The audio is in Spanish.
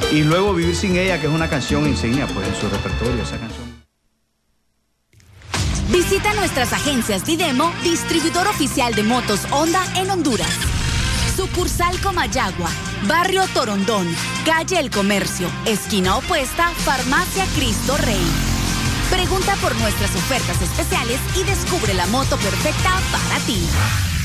Y luego Vivir sin ella, que es una canción insignia pues en su repertorio, esa canción. Visita nuestras agencias Didemo, distribuidor oficial de motos Honda en Honduras. Sucursal Comayagua, Barrio Torondón, Calle El Comercio, esquina opuesta, Farmacia Cristo Rey. Pregunta por nuestras ofertas especiales y descubre la moto perfecta para ti.